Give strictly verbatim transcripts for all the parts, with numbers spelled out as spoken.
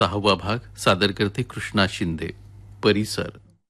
सहावा भाग सादर करते कृष्णा शिंदे. परिसर.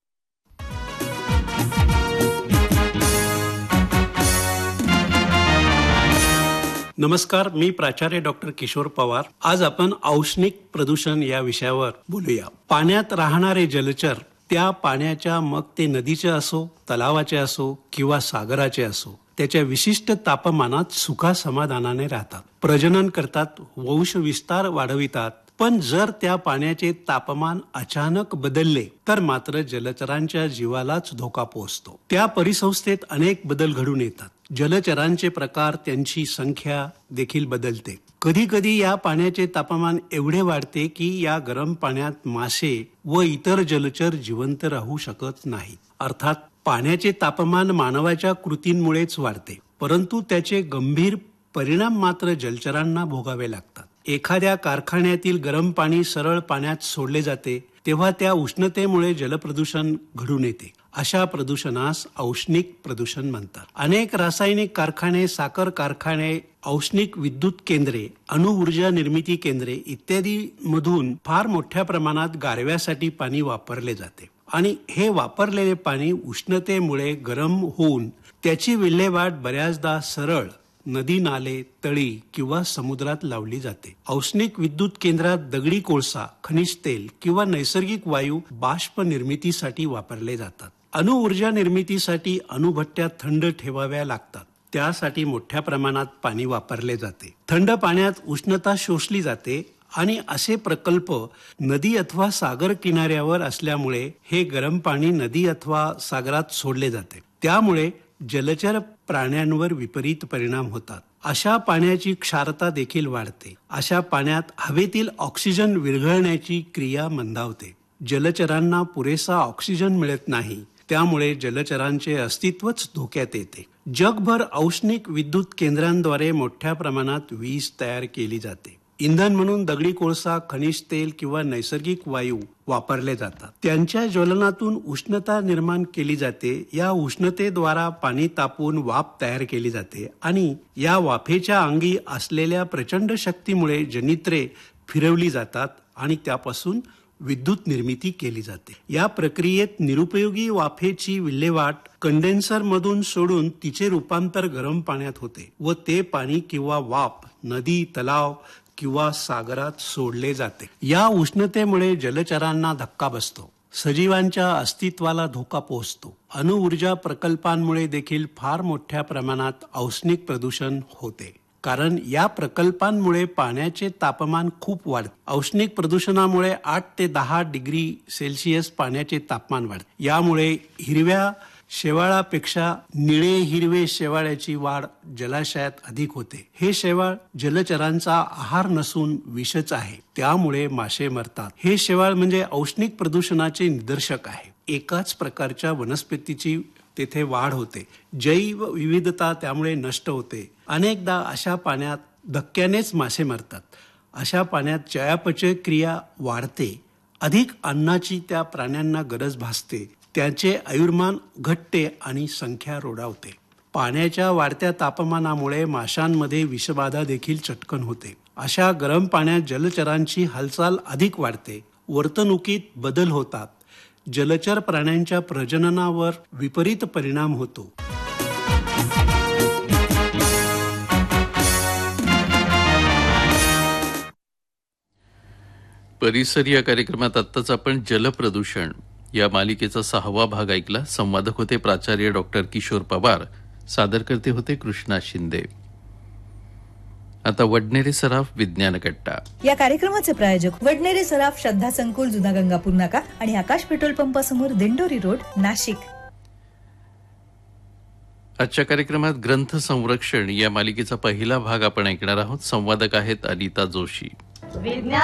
नमस्कार, मी प्राचार्य डॉक्टर किशोर पवार. आज आपण औष्णिक प्रदूषण या विषयावर बोलूया. पाण्यात राहणारे जलचर, त्या पाण्याच्या मग ते नदीचे असो, तलावाचे असो किंवा सागराचे असो, त्याच्या विशिष्ट तापमानात सुखा समाधानाने राहतात, प्रजनन करतात, वंश विस्तार वाढवितात. पण जर त्या पाण्याचे तापमान अचानक बदलले तर मात्र जलचरांच्या जीवालाच धोका पोहोचतो. त्या परिसंस्थेत अनेक बदल घडून येतात. जलचरांचे प्रकार, त्यांची संख्या देखील बदलते. कधी कधी या पाण्याचे तापमान एवढे वाढते की या गरम पाण्यात मासे व इतर जलचर जिवंत राहू शकत नाहीत. अर्थात पाण्याचे तापमान मानवाच्या कृतींमुळेच वाढते, परंतु त्याचे गंभीर परिणाम मात्र जलचरांना भोगावे लागतात. एखाद्या कारखान्यातील गरम पाणी सरळ पाण्यात सोडले जाते तेव्हा त्या उष्णतेमुळे जलप्रदूषण घडून येते. अशा प्रदूषणास औष्णिक प्रदूषण म्हणतात. अनेक रासायनिक कारखाने, साखर कारखाने, औष्णिक विद्युत केंद्रे, अणुऊर्जा निर्मिती केंद्रे इत्यादी मधून फार मोठ्या प्रमाणात गारव्यासाठी पाणी वापरले जाते आणि हे वापरलेले पाणी उष्णतेमुळे गरम होऊन त्याची विल्हेवाट बऱ्याचदा सरळ नदी, नाले, तळी किंवा समुद्रात लावली जाते. औष्णिक विद्युत केंद्रात दगडी कोळसा, खनिज तेल किंवा नैसर्गिक वायू बाष्प निर्मितीसाठी वापरले जातात. अणुऊर्जा निर्मितीसाठी अणुभट्ट्या थंड ठेवाव्या लागतात. त्यासाठी मोठ्या प्रमाणात पाणी वापरले जाते. थंड पाण्यात उष्णता शोषली जाते आणि असे प्रकल्प नदी अथवा सागर किनाऱ्यावर असल्यामुळे हे गरम पाणी नदी अथवा सागरात सोडले जाते. त्यामुळे जलचर प्राण्यांवर विपरीत परिणाम होतात. अशा पाण्याची क्षारता देखील वाढते. अशा पाण्यात हवेतील ऑक्सिजन विरघळण्याची क्रिया मंदावते. जलचरांना पुरेसा ऑक्सिजन मिळत नाही, त्यामुळे जलचरांचे अस्तित्वच धोक्यात येते. जगभर औष्णिक विद्युत केंद्रांद्वारे मोठ्या प्रमाणात वीज तयार केली जाते. इंधन म्हणून दगडी कोळसा, खनिज तेल किंवा नैसर्गिक वायू वापरले जातात. त्यांच्या ज्वलनातून उष्णता निर्माण केली जाते. या उष्णतेद्वारा पाणी तापून वाफ तयार केली जाते आणि या वाफेच्या अंगी असलेल्या प्रचंड शक्तीमुळे जनित्रे फिरवली जातात आणि त्यापासून विद्युत निर्मिती केली जाते. या प्रक्रियेत निरुपयोगी वाफेची विल्हेवाट कंडेन्सर मधून सोडून तिचे रूपांतर गरम पाण्यात होते व ते पाणी किंवा वाफ नदी, तलाव किंवा सागरात सोडले जाते. या उष्णतेमुळे जलचरांना धक्का बसतो. सजीवांच्या अस्तित्वाला धोका पोहोचतो. अणुऊर्जा प्रकल्पांमुळे देखील फार मोठ्या प्रमाणात औष्णिक प्रदूषण होते, कारण या प्रकल्पांमुळे पाण्याचे तापमान खूप वाढते. औष्णिक प्रदूषणामुळे आठ ते दहा डिग्री सेल्सिअस पाण्याचे तापमान वाढते. यामुळे हिरव्या शेवाळापेक्षा निळे हिरवे शेवाळ्याची वाढ जलाशयात अधिक होते. हे शेवाळ जलचरांचा आहार नसून विषच आहे, त्यामुळे मासे मरतात. हे शेवाळ म्हणजे औष्णिक प्रदूषणाचे निदर्शक आहे. एकाच प्रकारच्या वनस्पतीची तेथे वाढ होते. जैव विविधता त्यामुळे नष्ट होते. अनेकदा अशा पाण्यात धक्क्यानेच मासे मरतात. अशा पाण्यात चयापचय क्रिया वाढते. अधिक अन्नाची त्या प्राण्यांना गरज भासते. त्याचे आयुर्मान घटते आणि संख्या रोडावते. पाण्याच्या वाढत्या तापमानामुळे माशांमध्ये विषबाधा देखील चटकन होते. अशा गरम पाण्यात जलचरांची हालचाल अधिक वाढते. वर्तणुकीत बदल होतात. जलचर प्राण्यांच्या प्रजननावर विपरीत परिणाम होतो. परिसर या कार्यक्रमात आत्ताच आपण जलप्रदूषण या मालिकेचा सहावा भाग ऐकला. संवादक होते प्राचार्य डॉक्टर किशोर पवार. सादर करते होते कृष्णा शिंदे. आता वडनेरे सराफ विज्ञान कट्टा. या कार्यक्रमाचे प्रायोजक वडनेरे सराफ, श्रद्धा संकुल, जुना गंगापूर नाका आणि आकाश पेट्रोल पंपासमोर, दिंडोरी रोड, नाशिक. आजच्या कार्यक्रमात ग्रंथ संरक्षण या मालिकेचा पहिला भाग आपण ऐकणार आहोत. संवादक आहेत अनिता जोशी.